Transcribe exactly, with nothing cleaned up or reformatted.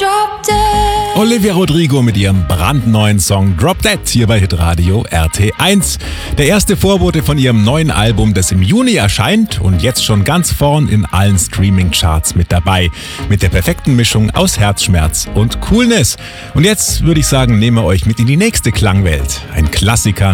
Drop Dead. Olivia Rodrigo mit ihrem brandneuen Song Drop Dead hier bei Hitradio R T eins. Der erste Vorbote von ihrem neuen Album, das im Juni erscheint und jetzt schon ganz vorn in allen Streaming-Charts mit dabei. Mit der perfekten Mischung aus Herzschmerz und Coolness. Und jetzt würde ich sagen, nehmen wir euch mit in die nächste Klangwelt. Ein Klassiker